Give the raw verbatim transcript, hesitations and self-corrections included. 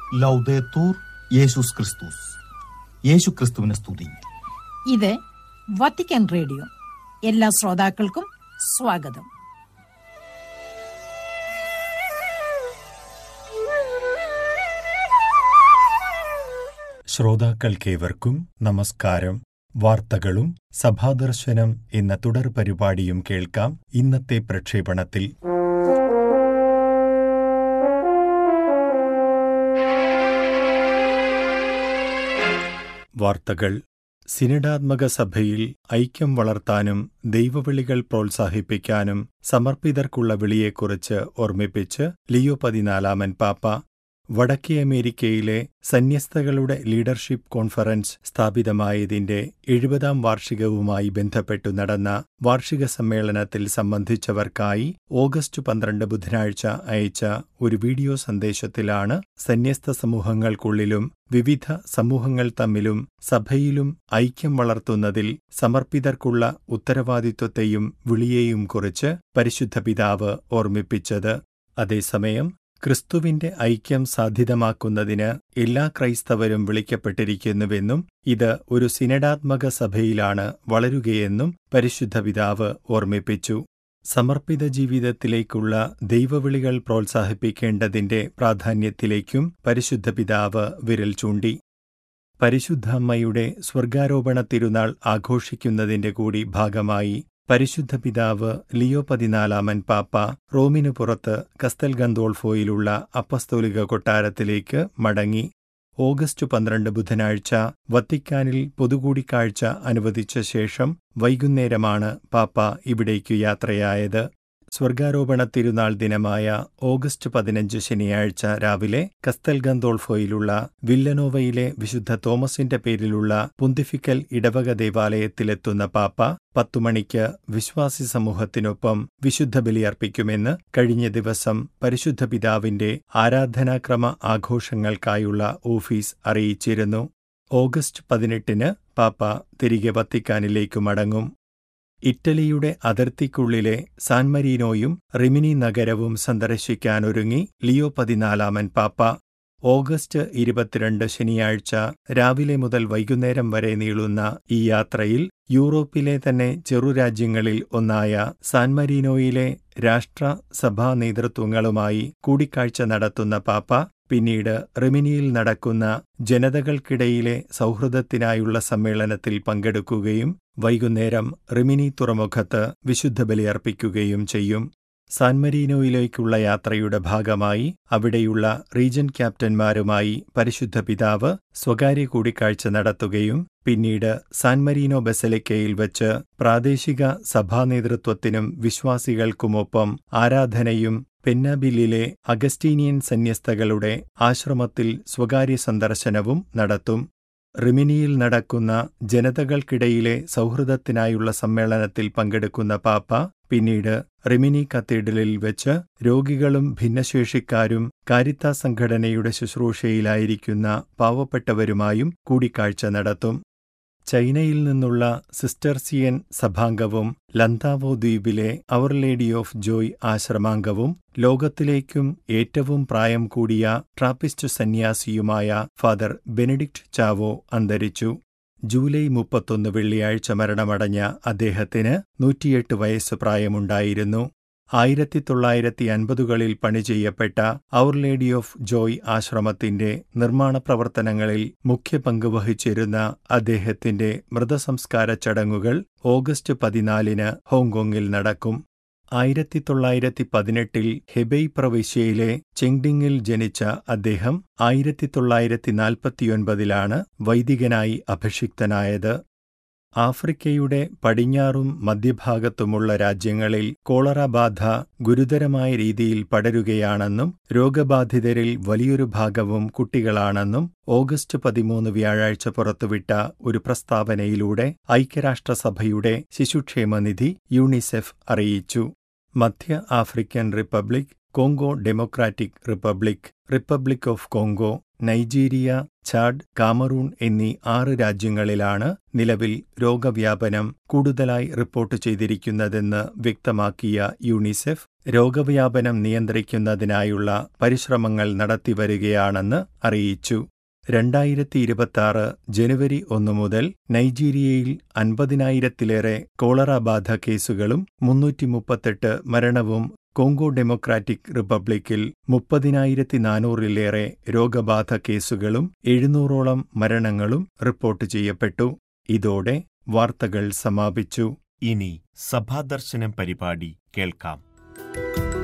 ലൗദേത്തൂർ യേശുസ് ക്രിസ്തുസ്. യേശു ക്രിസ്തുവിനെ സ്തുതി. ഇത് വത്തിക്കാൻ റേഡിയോ. എല്ലാ ശ്രോതാക്കൾക്കും സ്വാഗതം. ശ്രോതാക്കൾക്കേവർക്കും നമസ്കാരം. വാർത്തകളും സഭാദർശനം എന്ന തുടർ പരിപാടിയും കേൾക്കാം. ഇന്നത്തെ പ്രക്ഷേപണത്തിൽ വാർത്തകൾ. സിനഡാത്മക സഭയിൽ ഐക്യം വളർത്താനും ദൈവവിളികൾ പ്രോത്സാഹിപ്പിക്കാനും സമർപ്പിതർക്കുള്ള വിളിയെക്കുറിച്ച് ഓർമ്മിപ്പിച്ച് ലിയോ പതിനാലാമൻ പാപ്പ. വടക്കേ അമേരിക്കയിലെ സന്യസ്തകളുടെ ലീഡർഷിപ്പ് കോൺഫറൻസ് സ്ഥാപിതമായതിന്റെ എഴുപതാം വാർഷികവുമായി ബന്ധപ്പെട്ടു നടന്ന വാർഷിക സമ്മേളനത്തിൽ സംബന്ധിച്ചവർക്കായി ഓഗസ്റ്റ് പന്ത്രണ്ട് ബുധനാഴ്ച അയച്ച ഒരു വീഡിയോ സന്ദേശത്തിലാണ് സന്യസ്ത സമൂഹങ്ങൾക്കുള്ളിലും വിവിധ സമൂഹങ്ങൾ തമ്മിലും സഭയിലും ഐക്യം വളർത്തുന്നതിൽ സമർപ്പിതർക്കുള്ള ഉത്തരവാദിത്വത്തെയും വിളിയെയും കുറിച്ച് പരിശുദ്ധ പിതാവ് ഓർമ്മിപ്പിച്ചത്. അതേസമയം ക്രിസ്തുവിന്റെ ഐക്യം സാധ്യതമാക്കുന്നതിന് എല്ലാ ക്രൈസ്തവരും വിളിക്കപ്പെട്ടിരിക്കുന്നുവെന്നും ഇത് ഒരു സിനഡാത്മക സഭയിലാണ് വളരുകയെന്നും പരിശുദ്ധ പിതാവ് ഓർമ്മിപ്പിച്ചു. സമർപ്പിത ജീവിതത്തിലേക്കുള്ള ദൈവവിളികൾ പ്രോത്സാഹിപ്പിക്കേണ്ടതിന്റെ പ്രാധാന്യത്തിലേക്കും പരിശുദ്ധ പിതാവ് വിരൽ ചൂണ്ടി. പരിശുദ്ധ അമ്മയുടെ സ്വർഗാരോപണ തിരുനാൾ ആഘോഷിക്കുന്നതിന്റെ കൂടി ഭാഗമായി പരിശുദ്ധ പിതാവ് ലിയോ പതിനാലാമൻ പാപ്പ റോമിനു പുറത്ത് കസ്തൽ ഗന്തോൾഫോയിലുള്ള അപ്പസ്തോലിക കൊട്ടാരത്തിലേക്ക് മടങ്ങി. ഓഗസ്റ്റ് പന്ത്രണ്ട് ബുധനാഴ്ച വത്തിക്കാനിൽ പൊതുകൂടിക്കാഴ്ച അനുവദിച്ച ശേഷം വൈകുന്നേരമാണ് പാപ്പ ഇവിടേക്കു യാത്രയായത്. സ്വർഗാരോപണ തിരുനാൾ ദിനമായ ഓഗസ്റ്റ് പതിനഞ്ച് ശനിയാഴ്ച രാവിലെ കസ്തൽ ഗന്തോൾഫോയിലുള്ള വില്ലനോവയിലെ വിശുദ്ധ തോമസിന്റെ പേരിലുള്ള പൊന്തിഫിക്കൽ ഇടവക ദേവാലയത്തിലെത്തുന്ന പാപ്പ പത്തുമണിക്ക് വിശ്വാസി സമൂഹത്തിനൊപ്പം വിശുദ്ധ ബലിയർപ്പിക്കുമെന്ന് കഴിഞ്ഞ ദിവസം പരിശുദ്ധ പിതാവിന്റെ ആരാധനാക്രമ ആഘോഷങ്ങൾക്കായുള്ള ഓഫീസ് അറിയിച്ചിരുന്നു. ഓഗസ്റ്റ് പതിനെട്ടിന് പാപ്പ തിരികെ വത്തിക്കാനിലേക്കു മടങ്ങും. ഇറ്റലിയുടെ അതിർത്തിക്കുള്ളിലെ സാൻ മരീനോയും റിമിനി നഗരവും സന്ദർശിക്കാനൊരുങ്ങി ലിയോ പതിനാലാമൻ പാപ്പ. ഓഗസ്റ്റ് ഇരുപത്തിരണ്ട് ശനിയാഴ്ച രാവിലെ മുതൽ വൈകുന്നേരം വരെ നീളുന്ന ഈ യാത്രയിൽ യൂറോപ്പിലെ തന്നെ ചെറുരാജ്യങ്ങളിൽ ഒന്നായ സാൻ മരീനോയിലെ രാഷ്ട്ര സഭാ നേതൃത്വങ്ങളുമായി കൂടിക്കാഴ്ച നടത്തുന്ന പാപ്പ പിന്നീട് റിമിനിയിൽ നടക്കുന്ന ജനതകൾക്കിടയിലെ സൗഹൃദത്തിനായുള്ള സമ്മേളനത്തിൽ പങ്കെടുക്കുകയും വൈകുന്നേരം റിമിനി തുറമുഖത്ത് വിശുദ്ധ ബലിയർപ്പിക്കുകയും ചെയ്യും. സാൻ മരീനോയിലേക്കുള്ള യാത്രയുടെ ഭാഗമായി അവിടെയുള്ള റീജൻ ക്യാപ്റ്റന്മാരുമായി പരിശുദ്ധ പിതാവ് സ്വകാര്യ കൂടിക്കാഴ്ച നടത്തുകയും പിന്നീട് സാൻ മരീനോ ബസലിക്കയിൽ വച്ച് പ്രാദേശിക സഭാ നേതൃത്വത്തിനും വിശ്വാസികൾക്കുമൊപ്പം ആരാധനയും പെന്നാബില്ലിലെ അഗസ്റ്റീനിയൻ സന്യസ്തകളുടെ ആശ്രമത്തിൽ സ്വകാര്യ സന്ദർശനവും നടത്തും. റിമിനിയിൽ നടക്കുന്ന ജനതകൾക്കിടയിലെ സൗഹൃദത്തിനായുള്ള സമ്മേളനത്തിൽ പങ്കെടുക്കുന്ന പാപ്പ പിന്നീട് റിമിനി കത്തീഡ്രലിൽ വെച്ച് രോഗികളും ഭിന്നശേഷിക്കാരും കാരിത്താസ് സംഘടനയുടെ ശുശ്രൂഷയിലായിരിക്കുന്ന പാവപ്പെട്ടവരുമായും കൂടിക്കാഴ്ച നടത്തും. ചൈനയിൽ നിന്നുള്ള സിസ്റ്റർസിയൻ സഭാംഗവും ലന്താവോ ദ്വീപിലെ അവർ ലേഡി ഓഫ് ജോയ് ആശ്രമാംഗവും ലോകത്തിലേക്കും ഏറ്റവും പ്രായം കൂടിയ ട്രാപ്പിസ്റ്റ് സന്യാസിയുമായ ഫാദർ ബെനഡിക്റ്റ് ചാവോ അന്തരിച്ചു. ജൂലൈ മുപ്പത്തൊന്ന് വെള്ളിയാഴ്ച മരണമടഞ്ഞ അദ്ദേഹത്തിന് നൂറ്റിയെട്ട് വയസ്സ് പ്രായമുണ്ടായിരുന്നു. ആയിരത്തി തൊള്ളായിരത്തി അൻപതുകളിൽ പണി ചെയ്യപ്പെട്ട അവർ ലേഡി ഓഫ് ജോയ് ആശ്രമത്തിന്റെ നിർമ്മാണ പ്രവർത്തനങ്ങളിൽ മുഖ്യ പങ്ക് വഹിച്ചിരുന്ന അദ്ദേഹത്തിന്റെ മൃതസംസ്കാര ചടങ്ങുകൾ ഓഗസ്റ്റ് പതിനാലിന് ഹോങ്കോങ്ങിൽ നടക്കും. ആയിരത്തി തൊള്ളായിരത്തി പതിനെട്ടിൽ ഹെബെയ് പ്രവിശ്യയിലെ ചെങ്ഡിങ്ങിൽ ജനിച്ച അദ്ദേഹം ആയിരത്തി തൊള്ളായിരത്തി നാൽപ്പത്തിയൊൻപതിലാണ് വൈദികനായി അഭിഷിക്തനായത്. ആഫ്രിക്കയുടെ പടിഞ്ഞാറും മധ്യഭാഗത്തുമുള്ള രാജ്യങ്ങളിൽ കോളറ ബാധ ഗുരുതരമായ രീതിയിൽ പടരുകയാണെന്നും രോഗബാധിതരിൽ വലിയൊരു ഭാഗവും കുട്ടികളാണെന്നും ഓഗസ്റ്റ് പതിമൂന്ന് വ്യാഴാഴ്ച പുറത്തുവിട്ട ഒരു പ്രസ്താവനയിലൂടെ ഐക്യരാഷ്ട്രസഭയുടെ ശിശുക്ഷേമനിധി യൂണിസെഫ് അറിയിച്ചു. മധ്യ African republic, Congo democratic republic, republic of Congo, Nigeria, Chad, Cameroon എന്നീ ആറ് രാജ്യങ്ങളിലാണ് നിലവിൽ രോഗവ്യാപനം കൂടുതലായി റിപ്പോർട്ട് ചെയ്തിരിക്കുന്നതെന്ന് വ്യക്തമാക്കിയ യൂണിസെഫ് രോഗവ്യാപനം നിയന്ത്രിക്കുന്നതിനായുള്ള പരിശ്രമങ്ങൾ നടത്തിവരികയാണെന്ന് അറിയിച്ചു. രണ്ടായിരത്തി ഇരുപത്തിയാറ് ജനുവരി ഒന്ന് മുതൽ നൈജീരിയയിൽ അൻപതിനായിരത്തിലേറെ കോളറ ബാധ കേസുകളും മുന്നൂറ്റി മുപ്പത്തെട്ട് മരണവും, കോങ്കോ ഡെമോക്രാറ്റിക് റിപ്പബ്ലിക്കിൽ മുപ്പതിനായിരത്തി നാനൂറിലേറെ രോഗബാധ കേസുകളും എഴുന്നൂറോളം മരണങ്ങളും റിപ്പോർട്ട് ചെയ്യപ്പെട്ടു. ഇതോടെ വാർത്തകൾ സമാപിച്ചു. ഇനി സഭാദർശനം പരിപാടി കേൾക്കാം.